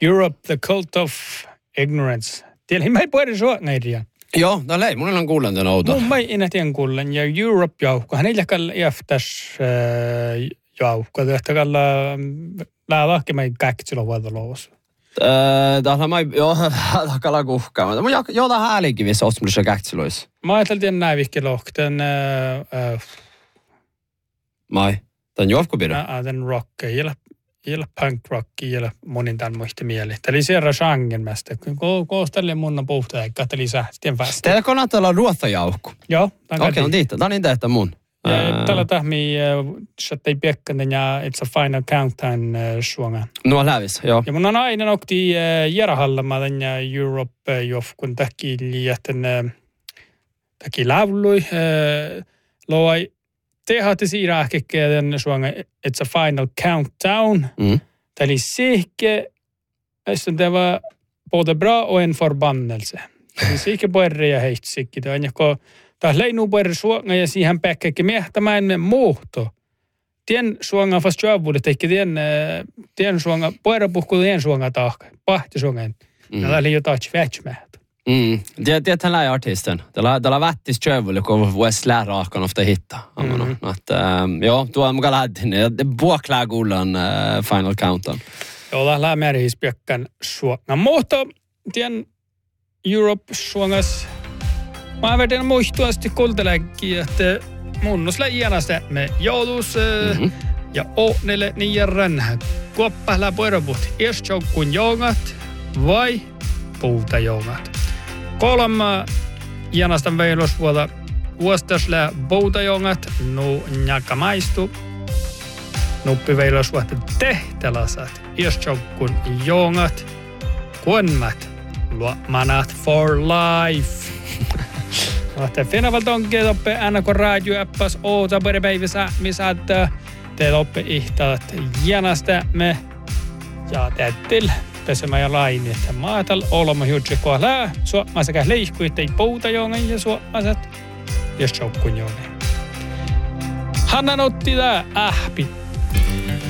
Europe, the cult of ignorance. Tiedän, mä ei puhuta suomalaisia. Joo, no lei, mun on kuullut tämän outo. Mun mä en tiedä kuullen, ja Europe-joukko, hän ei lähkään jäftäs joukko, tähtäkään lähdäkin mä kaikki silloin vuodeloossa. Täällä mä kala kuhkaamaan. Mutta joo, tämä hääliinkin vissä osmullisessa käksiluissa. Mä ajattelin näin vihki lohten. Mai, tämän juofkupidon? Tämän rock, ei ole punk rock, ei ole monin tämän muista mieli. Tämä oli siellä genren mästä. Koostelle mun on puhtaa, eikä tämä oli sähtien vasta. Teillä kannattaa olla ruottajaukku? Joo. Okei, no tiittä. Tämä on niin tehtä mun. Tällä tahmi, että ei piekkänen ja It's a Final Countdown suongan. No lävis, joo. Ja mun on aina nokti järjahallamadan ja Europe-jofkun tähki liiätten tähki laului. Loi tehati siinä ähkekkeen suongan It's a Final Countdown. Tämä oli sihke, että det var både bra och en förbannelse. Eli sihke puerre ja heitsikki. Tämä leinu puerre suongan ja siihen päkkäkin miehtämään muutto. Tien suongan fast jäävuudet, eikä tien suongan, puerre puhkuu tien suongan tahka. Pahti suongan. Tämä oli jotain svätsmähtä. Det är här artisten. Det har varit jäävuudet, kun voisi lära ahkan ofta hitta. Joo, tuo on mukaan lähdin. Det buoklää kuulan Final Countdown. Joo, tämä määrähis piekkan suongan. Mutta tien Europe-suongas. Mä vedän muistuasti kuulteleekin, että mun on iänästä me joudus ja oonelle niiärän kuoppahla puerobut. Iäsjoukkuun jongat vai puutajongat. Kolma iänästä veilusvuoda vuostasla puutajongat nu njakamaistu. Nuppi veilusvuoda tehtälasat. Iäsjoukkuun jongat kuonmat luomanat for life. Te Finavalta onkin oppe aina kun radioäppäs oota päivässä, missä te oppe ihtaat jänästä me ja tätil pesemä ja laini, että maatal olemme jutsi kohdalla suomaisekä leihkuittei puutajongan ja suomaiset ja shokkun jongan. Hanna otti tää ähpi